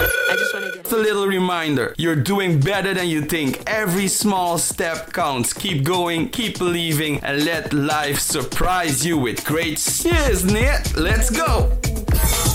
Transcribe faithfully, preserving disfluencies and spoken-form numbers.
I just want to get Just a little reminder, you're doing better than you think. Every small step counts. Keep going, keep believing, and let life surprise you with great shiznit. Let's go!